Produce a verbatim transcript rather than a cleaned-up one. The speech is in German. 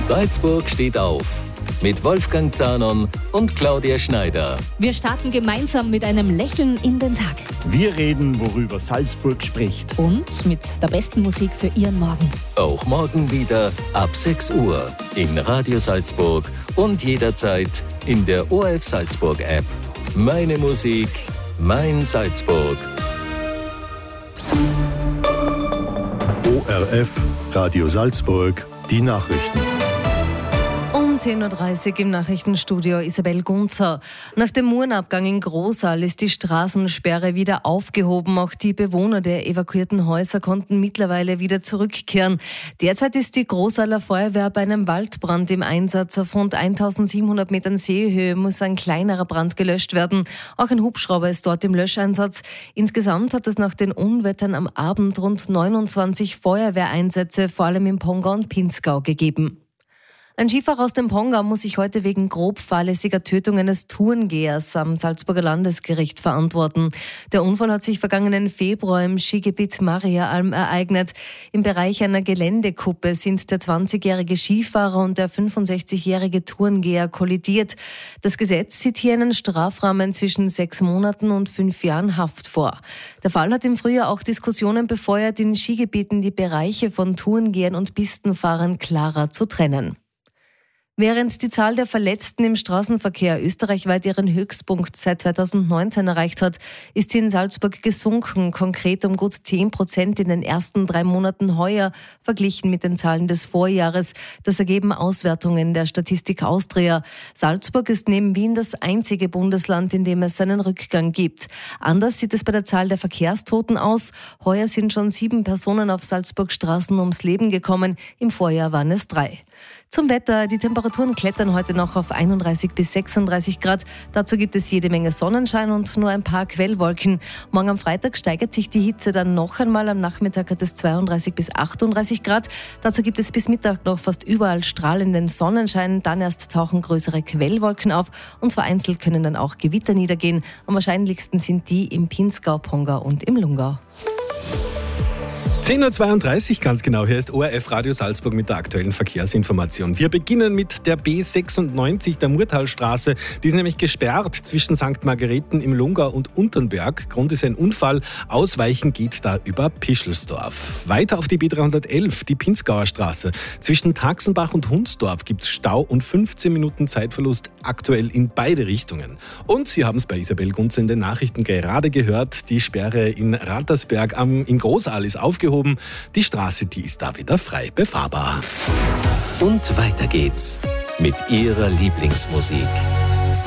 Salzburg steht auf. Mit Wolfgang Zahnon und Claudia Schneider. Wir starten gemeinsam mit einem Lächeln in den Tag. Wir reden, worüber Salzburg spricht. Und mit der besten Musik für Ihren Morgen. Auch morgen wieder ab sechs Uhr in Radio Salzburg und jederzeit in der O R F Salzburg App. Meine Musik, mein Salzburg. O R F, Radio Salzburg, die Nachrichten. Um zehn Uhr dreißig im Nachrichtenstudio Isabel Gunzer. Nach dem Murenabgang in Großal ist die Straßensperre wieder aufgehoben. Auch die Bewohner der evakuierten Häuser konnten mittlerweile wieder zurückkehren. Derzeit ist die Großaler Feuerwehr bei einem Waldbrand im Einsatz. Auf rund eintausendsiebenhundert Metern Seehöhe muss ein kleinerer Brand gelöscht werden. Auch ein Hubschrauber ist dort im Löscheinsatz. Insgesamt hat es nach den Unwettern am Abend rund neunundzwanzig Feuerwehreinsätze, vor allem im Pongau und Pinzgau, gegeben. Ein Skifahrer aus dem Pongau muss sich heute wegen grob fahrlässiger Tötung eines Tourengehers am Salzburger Landesgericht verantworten. Der Unfall hat sich vergangenen Februar im Skigebiet Mariaalm ereignet. Im Bereich einer Geländekuppe sind der zwanzigjährige Skifahrer und der fünfundsechzigjährige Tourengeher kollidiert. Das Gesetz sieht hier einen Strafrahmen zwischen sechs Monaten und fünf Jahren Haft vor. Der Fall hat im Frühjahr auch Diskussionen befeuert, in Skigebieten die Bereiche von Tourengehern und Pistenfahrern klarer zu trennen. Während die Zahl der Verletzten im Straßenverkehr österreichweit ihren Höchstpunkt seit zweitausendneunzehn erreicht hat, ist sie in Salzburg gesunken, konkret um gut zehn Prozent in den ersten drei Monaten heuer, verglichen mit den Zahlen des Vorjahres. Das ergeben Auswertungen der Statistik Austria. Salzburg ist neben Wien das einzige Bundesland, in dem es einen Rückgang gibt. Anders sieht es bei der Zahl der Verkehrstoten aus. Heuer sind schon sieben Personen auf Salzburgs Straßen ums Leben gekommen. Im Vorjahr waren es drei. Zum Wetter. Die Temperaturen klettern heute noch auf einunddreißig bis sechsunddreißig Grad. Dazu gibt es jede Menge Sonnenschein und nur ein paar Quellwolken. Morgen am Freitag steigert sich die Hitze dann noch einmal. Am Nachmittag hat es zweiunddreißig bis achtunddreißig Grad. Dazu gibt es bis Mittag noch fast überall strahlenden Sonnenschein. Dann erst tauchen größere Quellwolken auf und vereinzelt können dann auch Gewitter niedergehen. Am wahrscheinlichsten sind die im Pinzgau, Pongau und im Lungau. zehn Uhr zweiunddreißig, ganz genau. Hier ist O R F Radio Salzburg mit der aktuellen Verkehrsinformation. Wir beginnen mit der B sechsundneunzig, der Murtalstraße. Die ist nämlich gesperrt zwischen Sankt Margareten im Lungau und Unternberg. Grund ist ein Unfall. Ausweichen geht da über Pischelsdorf. Weiter auf die B dreihundertelf, die Pinzgauer Straße. Zwischen Taxenbach und Hunsdorf gibt es Stau und fünfzehn Minuten Zeitverlust aktuell in beide Richtungen. Und Sie haben es bei Isabel Gunz in den Nachrichten gerade gehört, die Sperre in Rattersberg am, in Großal ist aufgehoben. Die Straße, die ist da wieder frei befahrbar. Und weiter geht's mit Ihrer Lieblingsmusik.